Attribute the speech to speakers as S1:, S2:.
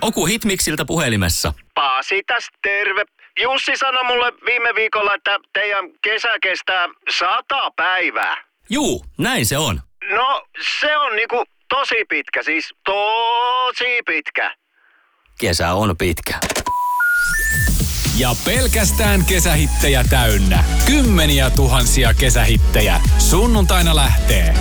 S1: Oku Hitmixiltä puhelimessa.
S2: Pasi täs terve. Jussi sanoi mulle viime viikolla, että teidän kesä kestää 100 päivää.
S1: Juu, näin se on.
S2: No, se on niinku tosi pitkä, siis tosi pitkä.
S1: Kesä on pitkä.
S3: Ja pelkästään kesähittejä täynnä. Kymmeniä tuhansia kesähittejä. Sunnuntaina lähtee